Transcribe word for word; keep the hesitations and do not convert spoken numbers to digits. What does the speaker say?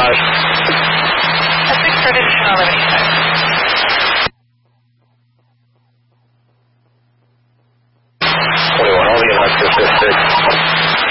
Mirage. Pacific British eleven eighty-six. twenty-one, I'll be in Oscar fifty-six.